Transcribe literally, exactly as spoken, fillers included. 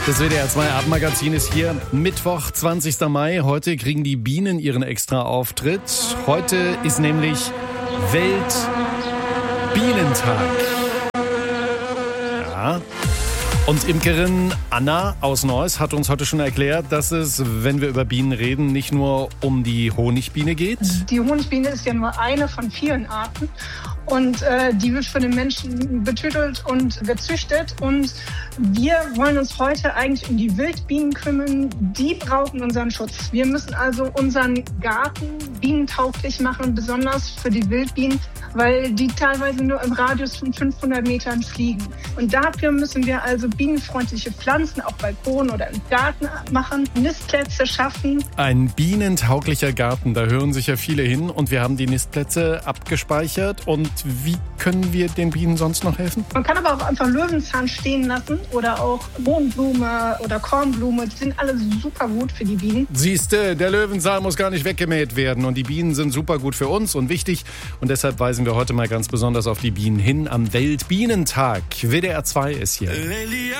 Das W D R zwei Abendmagazin ist hier. Mittwoch, zwanzigster Mai. Heute kriegen die Bienen ihren Extra-Auftritt. Heute ist nämlich Weltbienentag. Ja. Und Imkerin Anna aus Neuss hat uns heute schon erklärt, dass es, wenn wir über Bienen reden, nicht nur um die Honigbiene geht. Die Honigbiene ist ja nur eine von vielen Arten. Und äh, die wird von den Menschen betüttelt und gezüchtet. Und wir wollen uns heute eigentlich um die Wildbienen kümmern. Die brauchen unseren Schutz. Wir müssen also unseren Garten bienentauglich machen, besonders für die Wildbienen, weil die teilweise nur im Radius von fünfhundert Metern fliegen. Und dafür müssen wir also bienenfreundliche Pflanzen auf Balkon oder im Garten machen, Nistplätze schaffen. Ein bienentauglicher Garten, da hören sich ja viele hin. Und wir haben die Nistplätze abgespeichert. Und wie können wir den Bienen sonst noch helfen? Man kann aber auch einfach Löwenzahn stehen lassen oder auch Mohnblume oder Kornblume. Die sind alle super gut für die Bienen. Siehste, der Löwenzahn muss gar nicht weggemäht werden. Und die Bienen sind super gut für uns und wichtig. Und deshalb weisen wir heute mal ganz besonders auf die Bienen hin am Weltbienentag. W D R zwei ist hier.